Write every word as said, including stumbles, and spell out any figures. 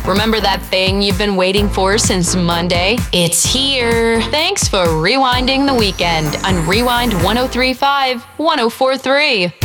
Remember that thing you've been waiting for since Monday? It's here. Thanks for rewinding the weekend on Rewind one oh three point five, one oh four point three.